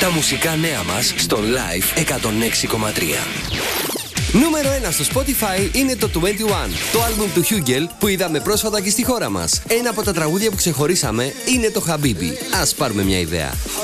Τα μουσικά νέα μας στο Live 106,3. Νούμερο 1 στο Spotify είναι το 21, το άλμπουμ του Hugel που είδαμε πρόσφατα και στη χώρα μας. Ένα από τα τραγούδια που ξεχωρίσαμε είναι το Habibi. Ας πάρουμε μια ιδέα.